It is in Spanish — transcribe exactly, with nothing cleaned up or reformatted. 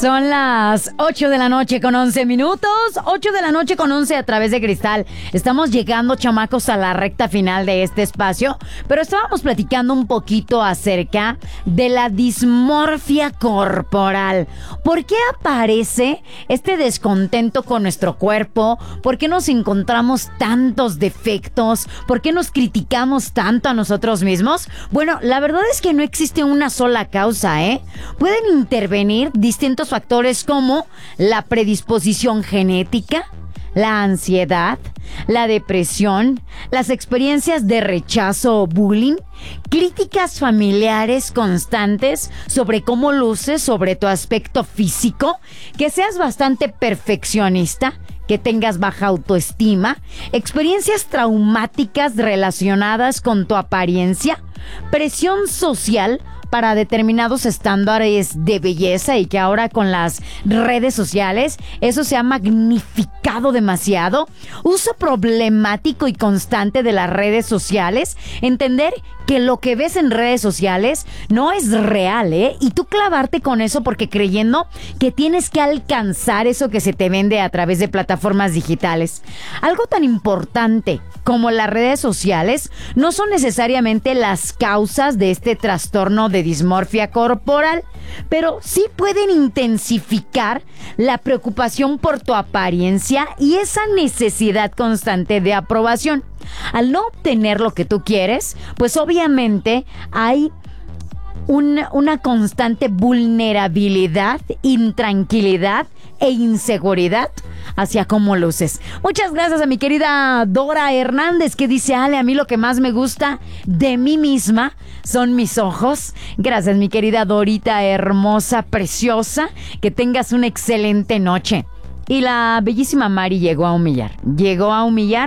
Son las ocho de la noche con once minutos. ocho de la noche con once a través de Cristal. Estamos llegando, chamacos, a la recta final de este espacio. Pero estábamos platicando un poquito acerca de la dismorfia corporal. ¿Por qué aparece este descontento con nuestro cuerpo? ¿Por qué nos encontramos tantos defectos? ¿Por qué nos criticamos tanto a nosotros mismos? Bueno, la verdad es que no existe una sola causa, ¿eh? Pueden intervenir distintos factores como la predisposición genética, la ansiedad, la depresión, las experiencias de rechazo o bullying, críticas familiares constantes sobre cómo luces, sobre tu aspecto físico, que seas bastante perfeccionista, que tengas baja autoestima, experiencias traumáticas relacionadas con tu apariencia, presión social para determinados estándares de belleza y que ahora con las redes sociales eso se ha magnificado demasiado, uso problemático y constante de las redes sociales, entender que lo que ves en redes sociales no es real, ¿eh? Y tú clavarte con eso porque creyendo que tienes que alcanzar eso que se te vende a través de plataformas digitales. Algo tan importante como las redes sociales no son necesariamente las causas de este trastorno de dismorfia corporal, pero sí pueden intensificar la preocupación por tu apariencia y esa necesidad constante de aprobación. Al no obtener lo que tú quieres, pues obviamente hay una, una constante vulnerabilidad, intranquilidad e inseguridad hacia cómo luces. Muchas gracias a mi querida Dora Hernández, que dice: Ale, a mí lo que más me gusta de mí misma son mis ojos. Gracias, mi querida Dorita, hermosa, preciosa. Que tengas una excelente noche. Y la bellísima Mari llegó a humillar. Llegó a humillar